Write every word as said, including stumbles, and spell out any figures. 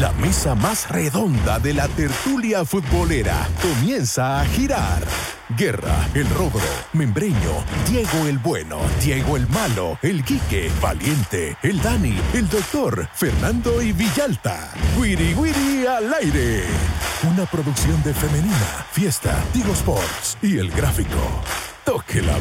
La mesa más redonda de la tertulia futbolera comienza a girar. Guerra, el Rogro, Membreño, Diego el Bueno, Diego el Malo, el Quique, Valiente, el Dani, el Doctor, Fernando y Villalta. Wiri Wiri al aire. Una producción de Femenina, Fiesta, Tigo Sports y El Gráfico. Toque la